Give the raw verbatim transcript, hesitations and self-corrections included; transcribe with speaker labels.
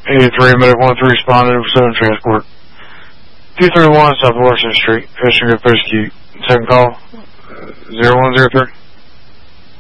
Speaker 1: eighty-three, Medic one three responded with seven transport. two thirty-one South Washington Street, Fishing Good Rescue. Second call, zero one zero three.